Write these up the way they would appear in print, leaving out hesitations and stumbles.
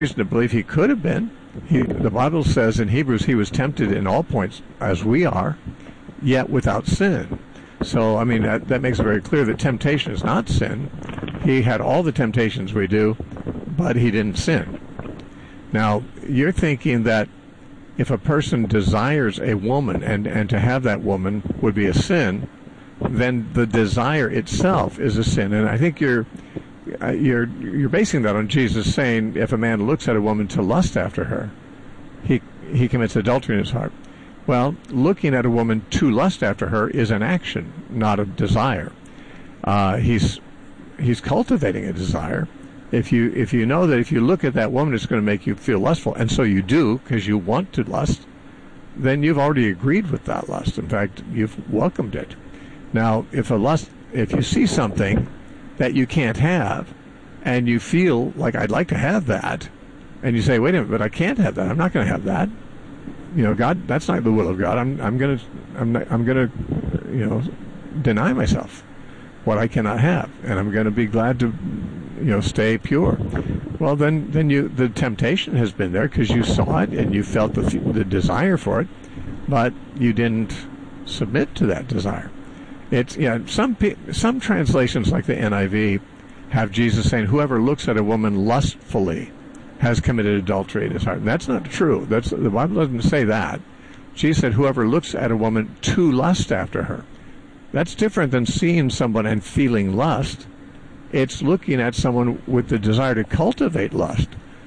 reason to believe he could have been. The Bible says in Hebrews he was tempted in all points as we are, yet without sin. So, I mean, that makes it very clear that temptation is not sin. He had all the temptations we do, but he didn't sin. Now, you're thinking that if a person desires a woman and to have that woman would be a sin, then the desire itself is a sin. And I think you're basing that on Jesus saying if a man looks at a woman to lust after her, he commits adultery in his heart. Well, looking at a woman to lust after her is an action, not a desire. He's cultivating a desire. If you know that if you look at that woman, it's going to make you feel lustful, and so you do because you want to lust, then you've already agreed with that lust. In fact, you've welcomed it. Now, if you see something that you can't have, and you feel like I'd like to have that, and you say, wait a minute, but I can't have that. I'm not going to have that. You know, God, that's not the will of God. I'm going to, you know, deny myself what I cannot have, and I'm going to be glad to, you know, stay pure. Well, then the temptation has been there because you saw it and you felt the desire for it, but you didn't submit to that desire. It's some translations like the NIV have Jesus saying, "Whoever looks at a woman lustfully has committed adultery in his heart." And that's not true. The Bible doesn't say that. Jesus said, "Whoever looks at a woman to lust after her." That's different than seeing someone and feeling lust. It's looking at someone with the desire to cultivate lust.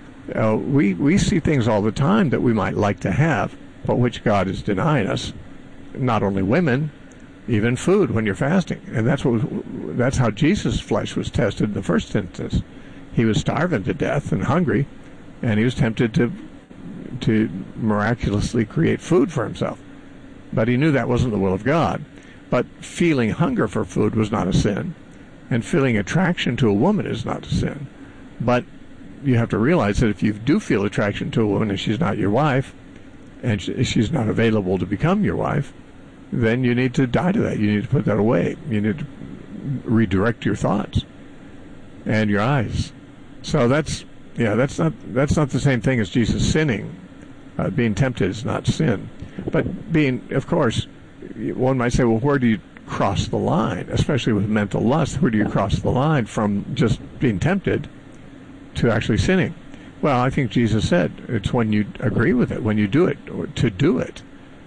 We see things all the time that we might like to have, but which God is denying us. Not only women, even food when you're fasting. And that's how Jesus' flesh was tested in the first instance. He was starving to death and hungry, and he was tempted to miraculously create food for himself. But he knew that wasn't the will of God. But feeling hunger for food was not a sin, and feeling attraction to a woman is not a sin. But you have to realize that if you do feel attraction to a woman and she's not your wife, and she's not available to become your wife, then you need to die to that. You need to put that away. You need to redirect your thoughts and your eyes. So that's not the same thing as Jesus sinning. Being tempted is not sin. But being, of course, one might say, well, where do you cross the line? Especially with mental lust, where do you cross the line from just being tempted to actually sinning? Well, I think Jesus said it's when you agree with it, when you do it, or to do it.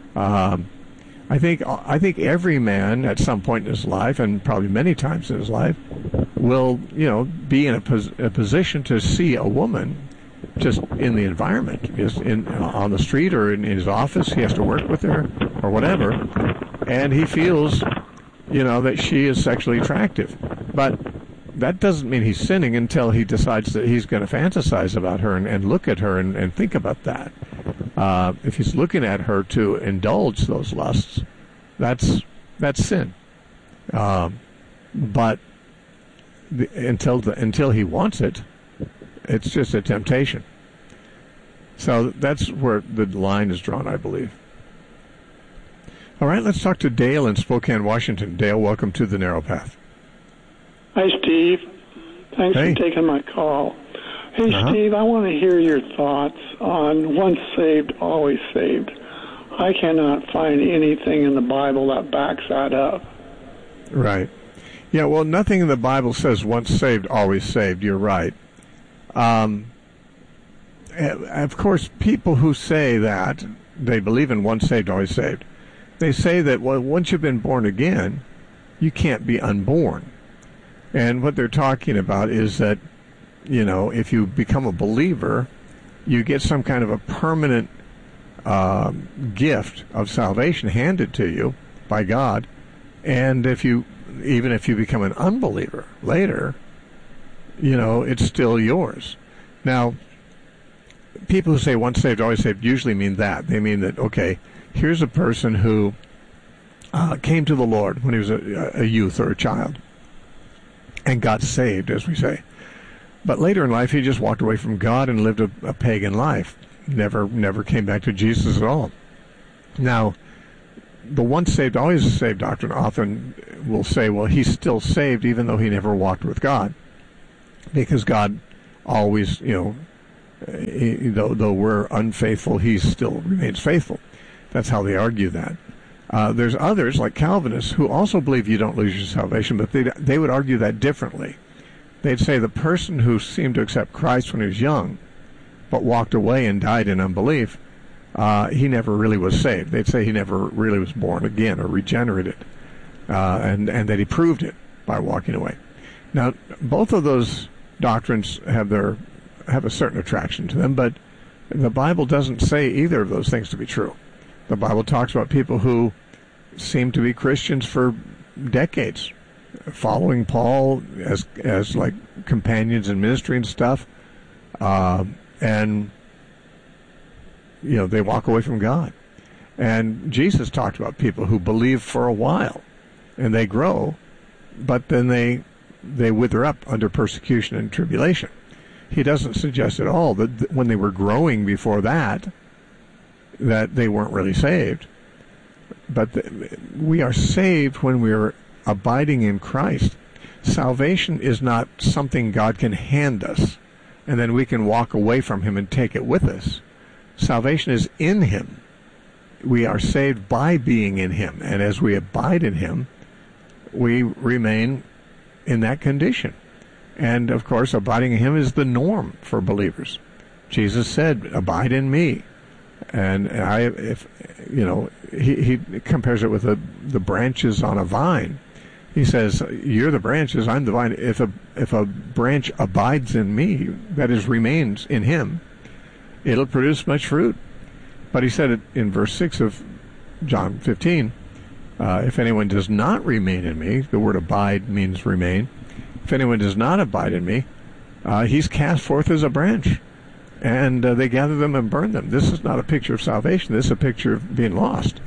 I think every man at some point in his life, and probably many times in his life, will, you know, be in a position to see a woman just in the environment, on the street or in his office. He has to work with her or whatever, and he feels, you know, that she is sexually attractive. But that doesn't mean he's sinning until he decides that he's going to fantasize about her and look at her and think about that. If he's looking at her to indulge those lusts, that's sin. But until he wants it, it's just a temptation. So that's where the line is drawn, I believe. All right, let's talk to Dale in Spokane, Washington. Dale, welcome to the Narrow Path. Hi, Steve. Thanks for taking my call. Hey, Steve, I want to hear your thoughts on once saved, always saved. I cannot find anything in the Bible that backs that up. Right. Yeah, well, nothing in the Bible says once saved, always saved. You're right. Of course, people who say that, they believe in once saved, always saved. They say that, well, once you've been born again, you can't be unborn. And what they're talking about is that, you know, if you become a believer, you get some kind of a permanent gift of salvation handed to you by God. And even if you become an unbeliever later, you know, it's still yours. Now, people who say once saved, always saved usually mean that. They mean that, okay, here's a person who came to the Lord when he was a youth or a child and got saved, as we say. But later in life, he just walked away from God and lived a pagan life. Never came back to Jesus at all. Now, the once saved, always saved doctrine often will say, well, he's still saved even though he never walked with God. Because God always, you know, Though we're unfaithful, he still remains faithful. That's how they argue that. There's others, like Calvinists, who also believe you don't lose your salvation, but they would argue that differently. They'd say the person who seemed to accept Christ when he was young, but walked away and died in unbelief, he never really was saved. They'd say he never really was born again or regenerated, and that he proved it by walking away. Now, both of those doctrines have a certain attraction to them, but the Bible doesn't say either of those things to be true. The Bible talks about people who seem to be Christians for decades, following Paul as like companions in ministry and stuff, and they walk away from God. And Jesus talked about people who believe for a while, and they grow, but then they wither up under persecution and tribulation. He doesn't suggest at all that when they were growing before that they weren't really saved. But we are saved when we are abiding in Christ. Salvation is not something God can hand us, and then we can walk away from him and take it with us. Salvation is in him. We are saved by being in him, and as we abide in him, we remain in that condition. And, of course, abiding in him is the norm for believers. Jesus said, abide in me. And he compares it with the branches on a vine. He says, you're the branches, I'm the vine. If a branch abides in me, that is, remains in him, it'll produce much fruit. But he said it in verse 6 of John 15, if anyone does not remain in me, the word abide means remain. If anyone does not abide in me, he's cast forth as a branch, and they gather them and burn them. This is not a picture of salvation. This is a picture of being lost.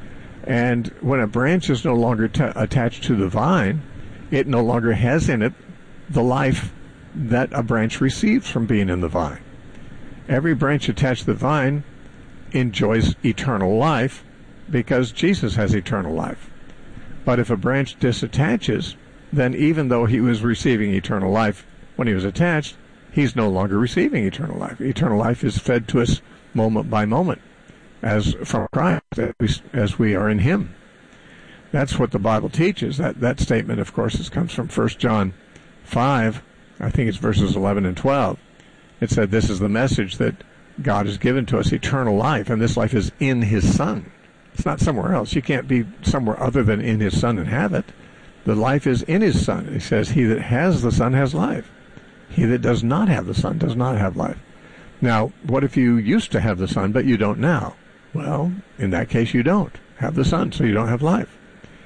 And when a branch is no longer attached to the vine, it no longer has in it the life that a branch receives from being in the vine. Every branch attached to the vine enjoys eternal life because Jesus has eternal life. But if a branch disattaches, then even though he was receiving eternal life when he was attached, he's no longer receiving eternal life. Eternal life is fed to us moment by moment, as from Christ, as we are in him. That's what the Bible teaches. That statement, of course, comes from 1 John 5, I think it's verses 11 and 12. It said, this is the message that God has given to us, eternal life, and this life is in his Son. It's not somewhere else. You can't be somewhere other than in his Son and have it. The life is in his Son. He says, he that has the Son has life. He that does not have the Son does not have life. Now, what if you used to have the Son, but you don't now? Well, in that case, you don't have the Son, so you don't have life.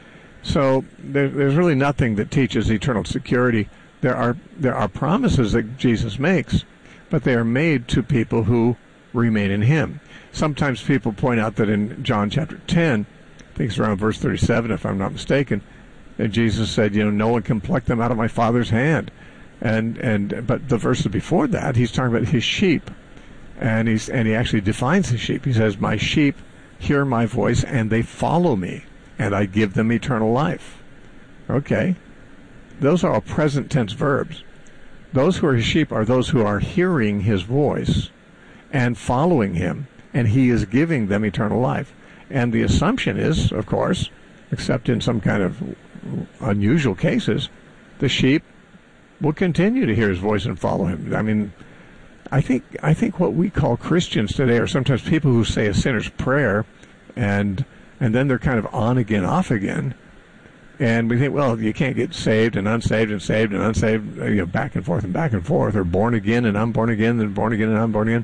So there's really nothing that teaches eternal security. There are promises that Jesus makes, but they are made to people who remain in him. Sometimes people point out that in John chapter 10, I think it's around verse 37, if I'm not mistaken, that Jesus said, no one can pluck them out of my Father's hand. But the verses before that, he's talking about his sheep, and he actually defines his sheep. He says, my sheep hear my voice, and they follow me, and I give them eternal life. Okay. Those are all present tense verbs. Those who are his sheep are those who are hearing his voice and following him, and he is giving them eternal life. And the assumption is, of course, except in some kind of unusual cases, the sheep will continue to hear his voice and follow him. I mean, I think what we call Christians today are sometimes people who say a sinner's prayer, and then they're kind of on again, off again. And we think, well, you can't get saved and unsaved and saved and unsaved, back and forth, or born again and unborn again, and born again and unborn again.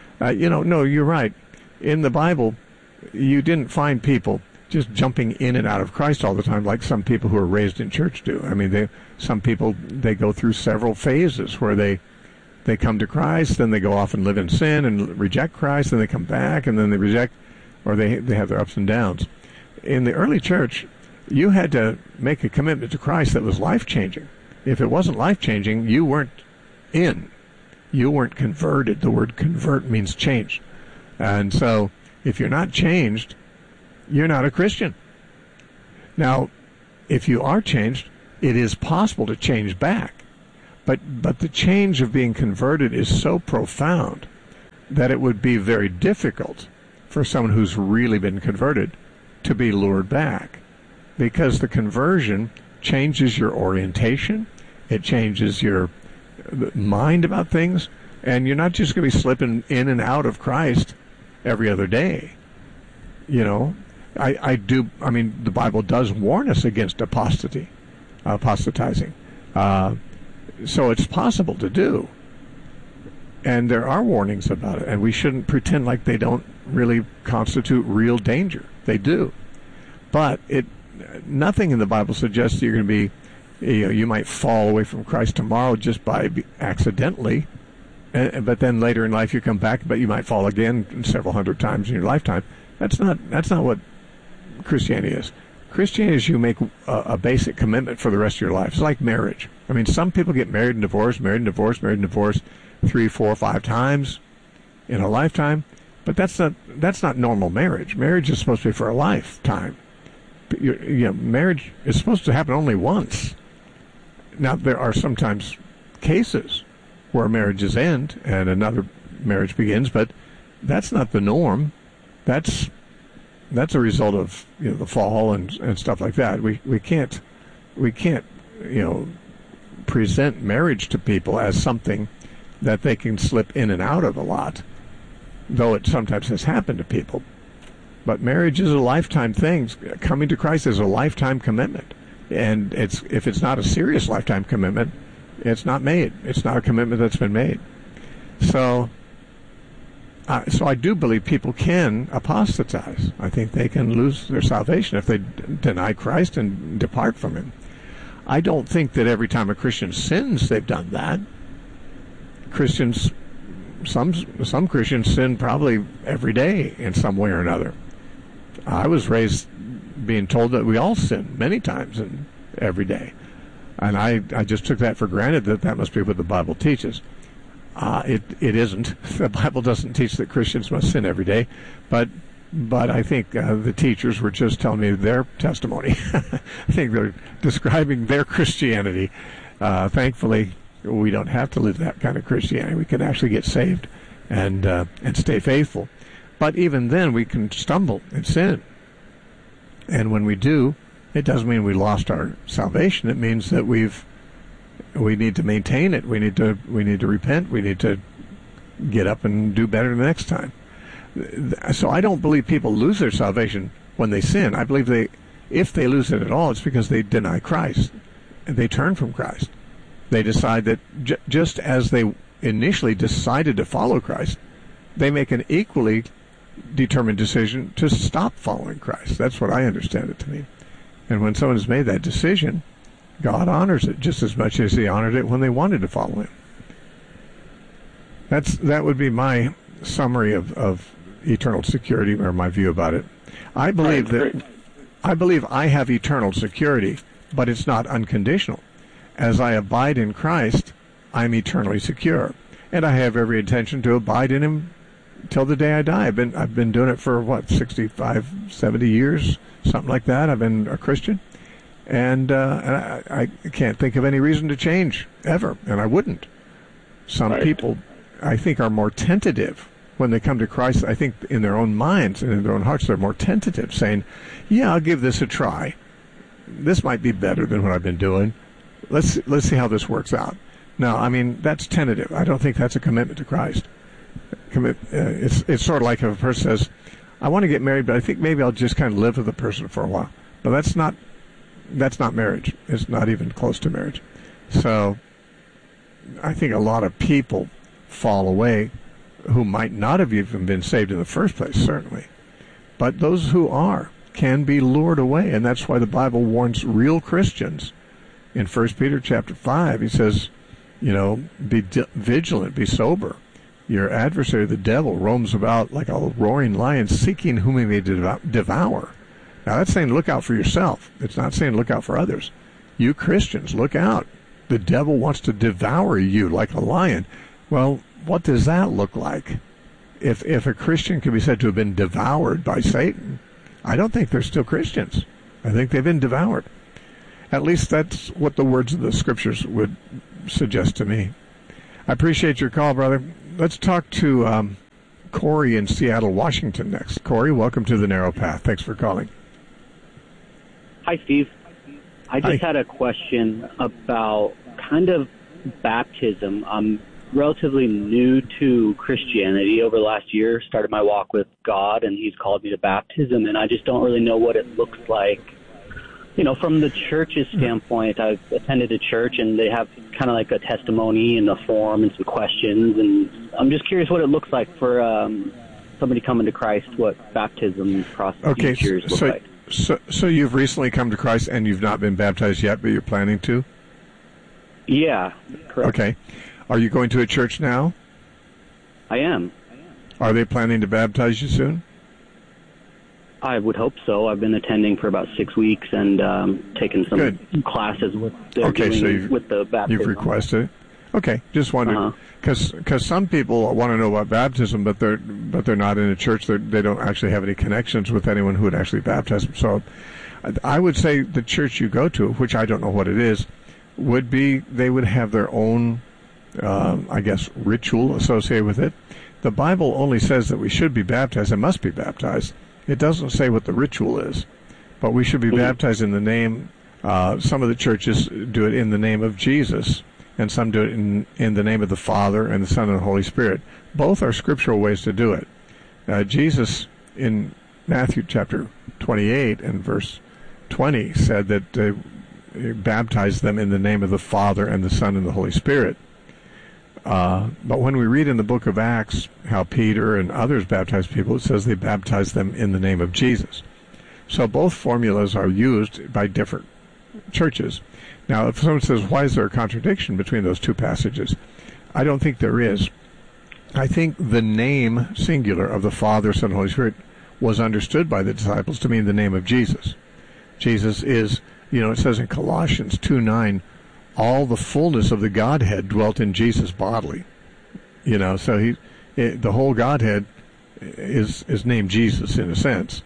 No, you're right. In the Bible, you didn't find people just jumping in and out of Christ all the time like some people who are raised in church do. I mean, some people go through several phases where they come to Christ, then they go off and live in sin and reject Christ, then they come back, and then they reject, or they have their ups and downs. In the early church, you had to make a commitment to Christ that was life-changing. If it wasn't life-changing, you weren't in. You weren't converted. The word convert means change. And so, if you're not changed, you're not a Christian. Now, if you are changed, it is possible to change back. But the change of being converted is so profound that it would be very difficult for someone who's really been converted to be lured back, because the conversion changes your orientation, it changes your mind about things, and you're not just going to be slipping in and out of Christ every other day. You know, I mean, the Bible does warn us against apostatizing. So it's possible to do. And there are warnings about it, and we shouldn't pretend like they don't really constitute real danger. They do. But nothing in the Bible suggests you're going to be, you might fall away from Christ tomorrow just by accidentally, but then later in life you come back, but you might fall again several hundred times in your lifetime. That's not what Christianity is. Christianity is you make a basic commitment for the rest of your life. It's like marriage. I mean, some people get married and divorced, married and divorced, married and divorced 3, 4, 5 times in a lifetime, but that's not normal marriage. Marriage is supposed to be for a lifetime. Marriage is supposed to happen only once. Now, there are sometimes cases where marriages end and another marriage begins, but that's not the norm. That's a result of the fall and stuff like that. We can't present marriage to people as something that they can slip in and out of a lot, though it sometimes has happened to people. But marriage is a lifetime thing. Coming to Christ is a lifetime commitment. And if it's not a serious lifetime commitment, it's not made. It's not a commitment that's been made. So I do believe people can apostatize. I think they can lose their salvation if they deny Christ and depart from Him. I don't think that every time a Christian sins, they've done that. Some Christians sin probably every day in some way or another. I was raised being told that we all sin many times and every day. And I just took that for granted that must be what the Bible teaches. It isn't. The Bible doesn't teach that Christians must sin every day, but I think the teachers were just telling me their testimony. I think they're describing their Christianity. Thankfully, we don't have to live that kind of Christianity. We can actually get saved and stay faithful. But even then, we can stumble and sin. And when we do, it doesn't mean we lost our salvation. It means that we need to maintain it. We need to repent. We need to get up and do better the next time. So I don't believe people lose their salvation when they sin. I believe if they lose it at all, it's because they deny Christ and they turn from Christ. They decide that just as they initially decided to follow Christ, they make an equally determined decision to stop following Christ. That's what I understand it to mean. And when someone has made that decision, God honors it just as much as He honored it when they wanted to follow Him. That would be my summary of eternal security, or my view about it. I believe I have eternal security, but it's not unconditional. As I abide in Christ, I'm eternally secure, and I have every intention to abide in Him till the day I die. I've been doing it for 65, 70 years, something like that. I've been a Christian, and I can't think of any reason to change ever, and I wouldn't. Some people, I think, are more tentative when they come to Christ. I think in their own minds and in their own hearts, they're more tentative, saying, "Yeah, I'll give this a try. This might be better than what I've been doing. Let's see how this works out." No, I mean, that's tentative. I don't think that's a commitment to Christ. It's sort of like if a person says, "I want to get married, but I think maybe I'll just kind of live with the person for a while." But that's not marriage. It's not even close to marriage. So I think a lot of people fall away who might not have even been saved in the first place, certainly. But those who are can be lured away, and that's why the Bible warns real Christians. In 1 Peter chapter 5, he says, be vigilant, be sober. Your adversary, the devil, roams about like a roaring lion, seeking whom he may devour. Now, that's saying look out for yourself. It's not saying look out for others. You Christians, look out. The devil wants to devour you like a lion. Well, what does that look like? If a Christian can be said to have been devoured by Satan, I don't think they're still Christians. I think they've been devoured. At least that's what the words of the Scriptures would suggest to me. I appreciate your call, brother. Let's talk to Corey in Seattle, Washington next. Corey, welcome to the Narrow Path. Thanks for calling. Hi, Steve. I just had a question about kind of baptism. I'm relatively new to Christianity. Over the last year, started my walk with God, and He's called me to baptism, and I just don't really know what it looks like. You know, from the church's standpoint, I've attended a church, and they have kind of like a testimony and a form and some questions, and I'm just curious what it looks like for somebody coming to Christ, what baptism procedures look like. So you've recently come to Christ, and you've not been baptized yet, but you're planning to? Yeah, correct. Okay. Are you going to a church now? I am. Are they planning to baptize you soon? I would hope so. I've been attending for about 6 weeks and taken some classes with with the baptism. You've requested it? Okay, just wondered, because some people want to know about baptism, but they're not in a church. They don't actually have any connections with anyone who would actually baptize them. So, I would say the church you go to, which I don't know what it is, they would have their own, I guess, ritual associated with it. The Bible only says that we should be baptized and must be baptized. It doesn't say what the ritual is, but we should be baptized in the name. Some of the churches do it in the name of Jesus, and some do it in the name of the Father and the Son and the Holy Spirit. Both are scriptural ways to do it. Jesus, in Matthew chapter 28 and verse 20, said that baptized them in the name of the Father and the Son and the Holy Spirit. But when we read in the book of Acts how Peter and others baptized people, it says they baptized them in the name of Jesus. So both formulas are used by different churches. Now, if someone says, why is there a contradiction between those two passages? I don't think there is. I think the name, singular, of the Father, Son, and Holy Spirit was understood by the disciples to mean the name of Jesus. Jesus is, it says in Colossians 2:9, all the fullness of the Godhead dwelt in Jesus bodily. So the whole Godhead is named Jesus in a sense.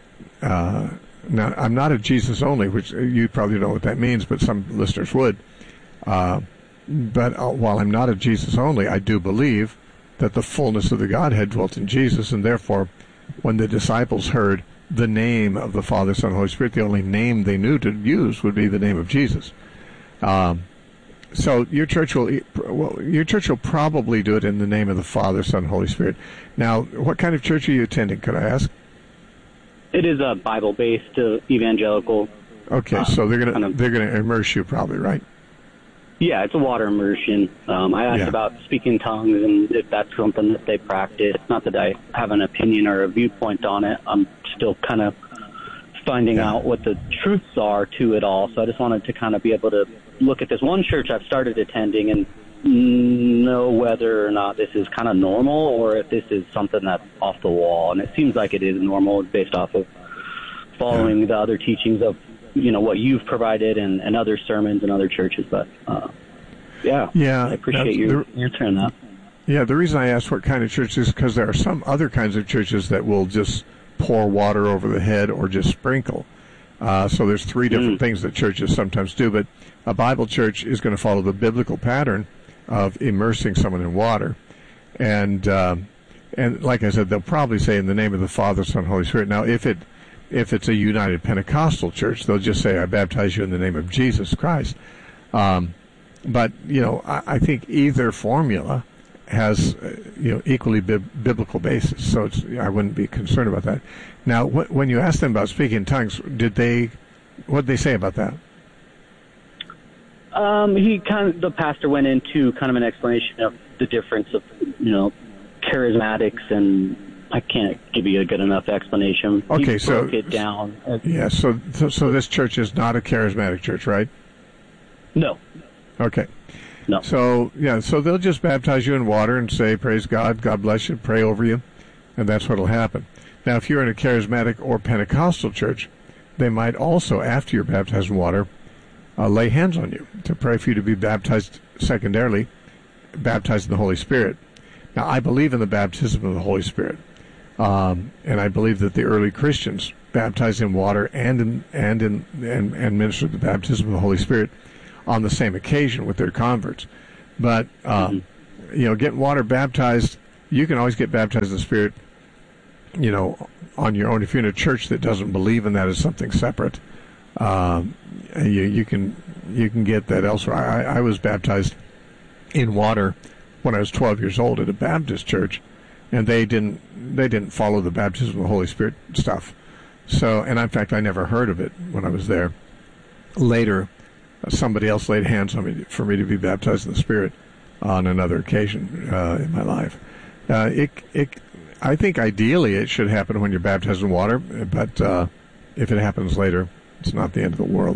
Now, I'm not a Jesus only, which you probably don't know what that means, but some listeners would. But while I'm not a Jesus only, I do believe that the fullness of the Godhead dwelt in Jesus, and therefore, when the disciples heard the name of the Father, Son, and Holy Spirit, the only name they knew to use would be the name of Jesus. So your church will probably do it in the name of the Father, Son, and Holy Spirit. Now, what kind of church are you attending? Could I ask? It is a Bible-based evangelical. Okay, so they're gonna immerse you, probably, right? Yeah, it's a water immersion. I asked about speaking tongues and if that's something that they practice. Not that I have an opinion or a viewpoint on it. I'm still kind of finding out what the truths are to it all. So I just wanted to kind of be able to look at this one church I've started attending and know whether or not this is kind of normal or if this is something that's off the wall. And it seems like it is normal based off of following the other teachings of, what you've provided and other sermons and other churches. But, I appreciate you answering that. Yeah, the reason I asked what kind of church is because there are some other kinds of churches that will just pour water over the head or just sprinkle. So there's three different things that churches sometimes do, but a Bible church is going to follow the biblical pattern of immersing someone in water. And like I said, they'll probably say in the name of the Father, Son, and Holy Spirit. Now, if it's a United Pentecostal church, they'll just say, I baptize you in the name of Jesus Christ. But, I think either formula has, equally biblical basis. So I wouldn't be concerned about that. Now, when you asked them about speaking in tongues, what did they say about that? The pastor went into kind of an explanation of the difference of, charismatics, and I can't give you a good enough explanation. Okay, he broke it down. Yeah, so this church is not a charismatic church, right? No. Okay. No. So they'll just baptize you in water and say, praise God, God bless you, pray over you, and that's what'll happen. Now, if you're in a charismatic or Pentecostal church, they might also, after you're baptized in water, lay hands on you to pray for you to be baptized, secondarily, baptized in the Holy Spirit. Now, I believe in the baptism of the Holy Spirit, and I believe that the early Christians baptized in water and ministered the baptism of the Holy Spirit on the same occasion with their converts. But, getting water baptized, you can always get baptized in the Spirit, on your own. If you're in a church that doesn't believe in that as something separate, you can get that elsewhere. I was baptized in water when I was 12 years old at a Baptist church, and they didn't follow the baptism of the Holy Spirit stuff. So, and in fact, I never heard of it when I was there. Later, somebody else laid hands on me for me to be baptized in the Spirit on another occasion in my life. I think ideally it should happen when you're baptized in water, but if it happens later, it's not the end of the world.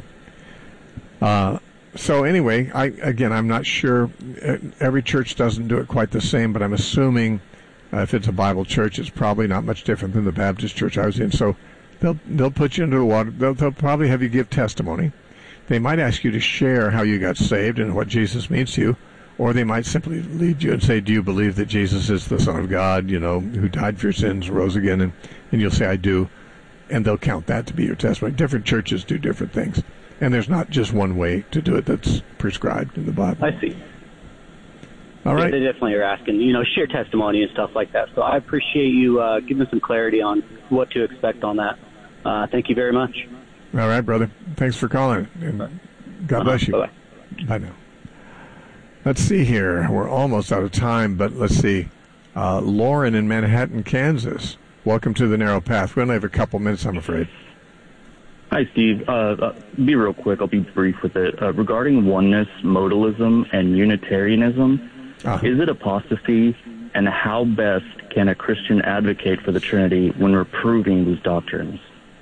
So anyway, I'm not sure. Every church doesn't do it quite the same, but I'm assuming if it's a Bible church, it's probably not much different than the Baptist church I was in. So they'll put you into the water. They'll probably have you give testimony. They might ask you to share how you got saved and what Jesus means to you, or they might simply lead you and say, "Do you believe that Jesus is the Son of God, who died for your sins, rose again?" And you'll say, "I do," and they'll count that to be your testimony. Different churches do different things, and there's not just one way to do it that's prescribed in the Bible. I see. All right. They definitely are asking, share testimony and stuff like that. So I appreciate you giving some clarity on what to expect on that. Thank you very much. All right, brother. Thanks for calling. And God bless you. Bye-bye. Bye now. Let's see here. We're almost out of time, but let's see. Lauren in Manhattan, Kansas. Welcome to the Narrow Path. We only have a couple minutes, I'm afraid. Hi, Steve. Be real quick. I'll be brief with it. Regarding oneness, modalism, and Unitarianism, is it apostasy, and how best can a Christian advocate for the Trinity when reproving these doctrines?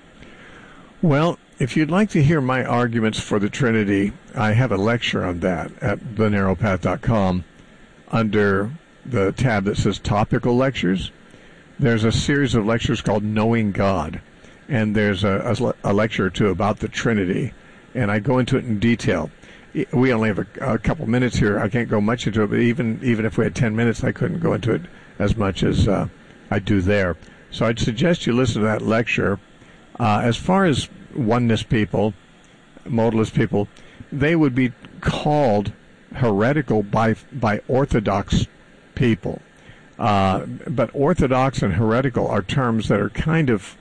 Well, if you'd like to hear my arguments for the Trinity, I have a lecture on that at thenarrowpath.com under the tab that says Topical Lectures. There's a series of lectures called Knowing God, and there's a lecture or two about the Trinity, and I go into it in detail. We only have a couple minutes here. I can't go much into it, but even if we had 10 minutes, I couldn't go into it as much as I do there. So I'd suggest you listen to that lecture. As far as oneness people, modalist people, they would be called heretical by Orthodox people. But Orthodox and heretical are terms that are kind of,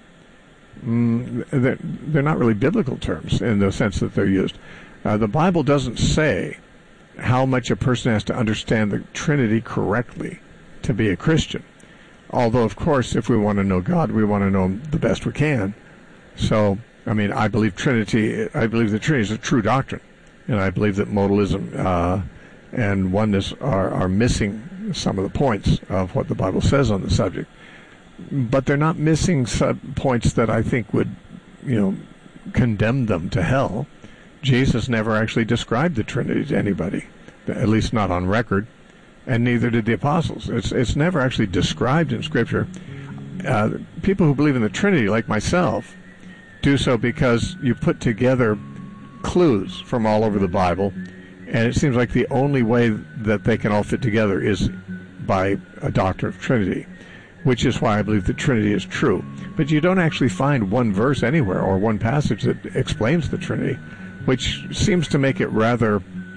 they're not really biblical terms in the sense that they're used. The Bible doesn't say how much a person has to understand the Trinity correctly to be a Christian. Although, of course, if we want to know God, we want to know Him the best we can. So, I believe the Trinity is a true doctrine, and I believe that modalism and oneness are missing some of the points of what the Bible says on the subject. But they're not missing points that I think would, condemn them to hell. Jesus never actually described the Trinity to anybody, at least not on record, and neither did the apostles. It's never actually described in Scripture. People who believe in the Trinity, like myself, do so because you put together clues from all over the Bible, and it seems like the only way that they can all fit together is by a doctrine of Trinity, which is why I believe the Trinity is true. But you don't actually find one verse anywhere or one passage that explains the Trinity, which seems to make it rather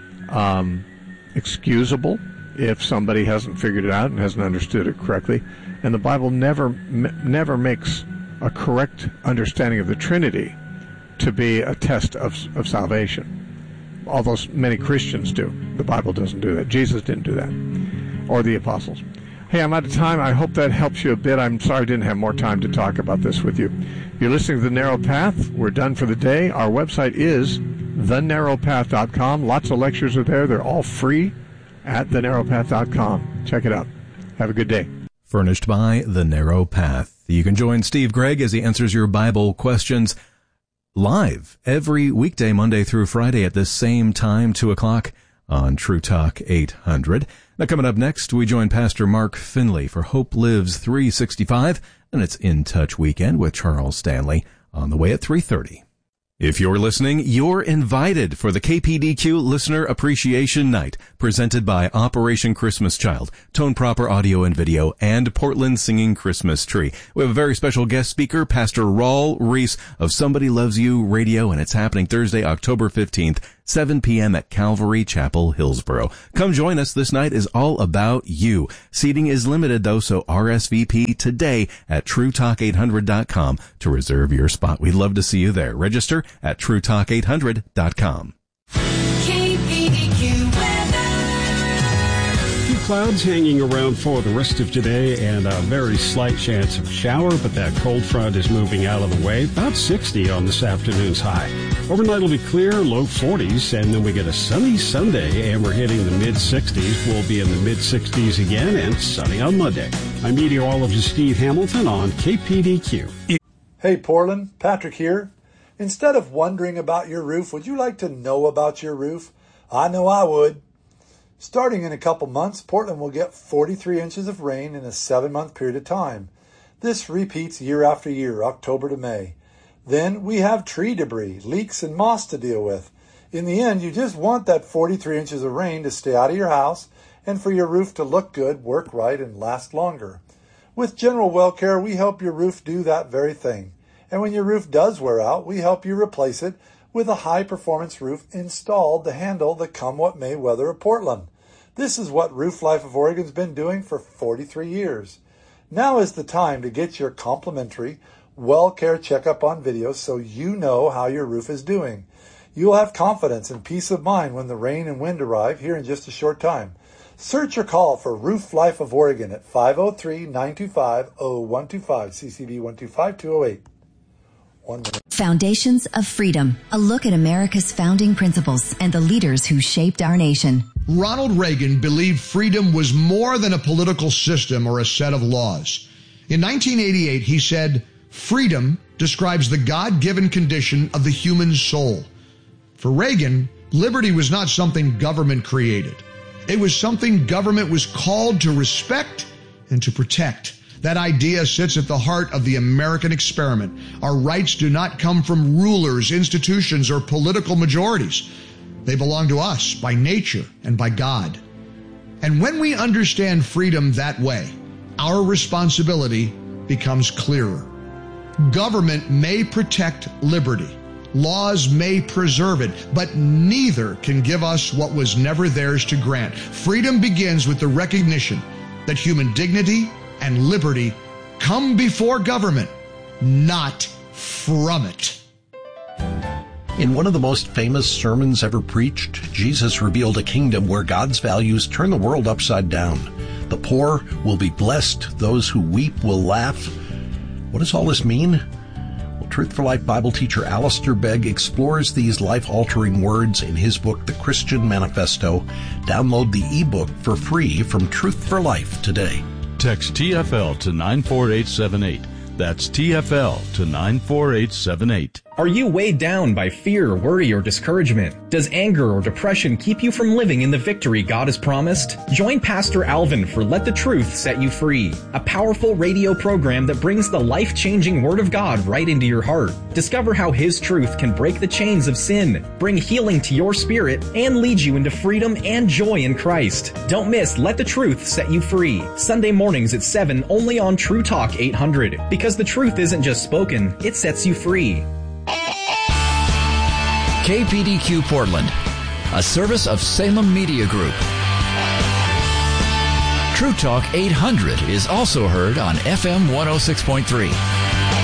excusable if somebody hasn't figured it out and hasn't understood it correctly. And the Bible never makes a correct understanding of the Trinity to be a test of salvation. Although many Christians do. The Bible doesn't do that. Jesus didn't do that. Or the apostles. Hey, I'm out of time. I hope that helps you a bit. I'm sorry I didn't have more time to talk about this with you. You're listening to The Narrow Path. We're done for the day. Our website is thenarrowpath.com. Lots of lectures are there. They're all free at thenarrowpath.com. Check it out. Have a good day. Furnished by The Narrow Path. You can join Steve Gregg as he answers your Bible questions live every weekday, Monday through Friday at the same time, 2 o'clock on True Talk 800. Now, coming up next, we join Pastor Mark Finley for Hope Lives 365, and it's In Touch Weekend with Charles Stanley on the way at 3:30. If you're listening, you're invited for the KPDQ Listener Appreciation Night, presented by Operation Christmas Child, Tone Proper Audio and Video, and Portland Singing Christmas Tree. We have a very special guest speaker, Pastor Raul Reese of Somebody Loves You Radio, and it's happening Thursday, October 15th, 7 p.m. at Calvary Chapel, Hillsboro. Come join us. This night is all about you. Seating is limited, though, so RSVP today at TrueTalk800.com to reserve your spot. We'd love to see you there. Register at TrueTalk800.com. Clouds hanging around for the rest of today and a very slight chance of a shower, but that cold front is moving out of the way. About 60 on this afternoon's high. Overnight will be clear, low 40s, and then we get a sunny Sunday and we're hitting the mid-60s. We'll be in the mid-60s again and sunny on Monday. I'm meteorologist Steve Hamilton on KPDQ. Hey Portland, Patrick here. Instead of wondering about your roof, would you like to know about your roof? I know I would. Starting in a couple months, Portland will get 43 inches of rain in a 7-month period of time. This repeats year after year, October to May. Then we have tree debris, leaks, and moss to deal with. In the end, you just want that 43 inches of rain to stay out of your house and for your roof to look good, work right, and last longer. With General Well Care, we help your roof do that very thing. And when your roof does wear out, we help you replace it with a high-performance roof installed to handle the come-what-may weather of Portland. This is what Roof Life of Oregon's been doing for 43 years. Now is the time to get your complimentary Well Care checkup on video so you know how your roof is doing. You'll have confidence and peace of mind when the rain and wind arrive here in just a short time. Search or call for Roof Life of Oregon at 503-925-0125, CCB 125208. 1 minute. Foundations of Freedom, a look at America's founding principles and the leaders who shaped our nation. Ronald Reagan believed freedom was more than a political system or a set of laws. In 1988, he said, "Freedom describes the God-given condition of the human soul." For Reagan, liberty was not something government created. It was something government was called to respect and to protect. That idea sits at the heart of the American experiment. Our rights do not come from rulers, institutions, or political majorities. They belong to us by nature and by God. And when we understand freedom that way, our responsibility becomes clearer. Government may protect liberty. Laws may preserve it, but neither can give us what was never theirs to grant. Freedom begins with the recognition that human dignity and liberty come before government, not from it. In one of the most famous sermons ever preached, Jesus revealed a kingdom where God's values turn the world upside down. The poor will be blessed. Those who weep will laugh. What does all this mean? Well, Truth for Life Bible teacher Alistair Begg explores these life-altering words in his book, The Christian Manifesto. Download the ebook for free from Truth for Life today. Text TFL to 94878. That's TFL to 94878. Are you weighed down by fear, worry, or discouragement? Does anger or depression keep you from living in the victory God has promised? Join Pastor Alvin for Let the Truth Set You Free, a powerful radio program that brings the life-changing Word of God right into your heart. Discover how His truth can break the chains of sin, bring healing to your spirit, and lead you into freedom and joy in Christ. Don't miss Let the Truth Set You Free, Sunday mornings at 7 only on True Talk 800. Because the truth isn't just spoken, it sets you free. KPDQ Portland, a service of Salem Media Group. True Talk 800 is also heard on FM 106.3.